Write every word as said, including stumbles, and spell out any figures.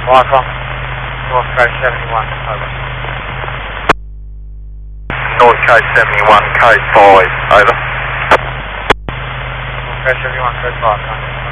Welcome. North Coast seventy-one, over. North Coast seventy-one, code five, over. North Coast seventy-one, code five, over.